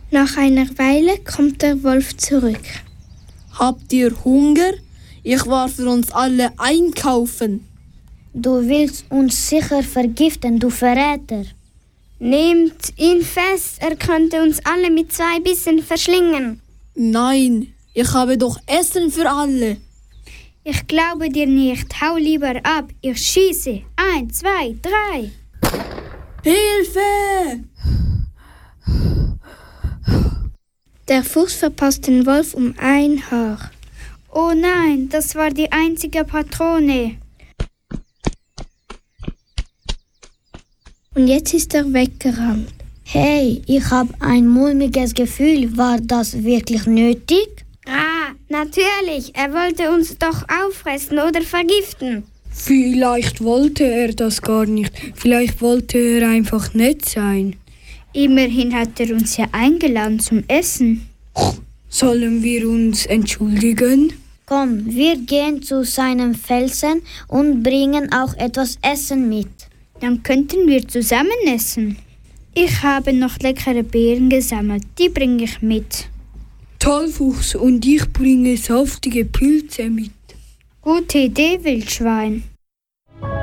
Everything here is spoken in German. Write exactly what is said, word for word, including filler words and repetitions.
Nach einer Weile kommt der Wolf zurück. Habt ihr Hunger? Ich war für uns alle einkaufen. Du willst uns sicher vergiften, du Verräter. Nehmt ihn fest, er könnte uns alle mit zwei Bissen verschlingen. Nein, ich habe doch Essen für alle. Ich glaube dir nicht, hau lieber ab, ich schieße. Eins, zwei, drei. Hilfe! Der Fuchs verpasst den Wolf um ein Haar. Oh nein, das war die einzige Patrone. Und jetzt ist er weggerannt. Hey, ich habe ein mulmiges Gefühl. War das wirklich nötig? Ah, natürlich. Er wollte uns doch auffressen oder vergiften. Vielleicht wollte er das gar nicht. Vielleicht wollte er einfach nett sein. Immerhin hat er uns ja eingeladen zum Essen. Sollen wir uns entschuldigen? Komm, wir gehen zu seinem Felsen und bringen auch etwas Essen mit. Dann könnten wir zusammen essen. Ich habe noch leckere Beeren gesammelt, die bringe ich mit. Talfuchs, und ich bringe saftige Pilze mit. Gute Idee, Wildschwein.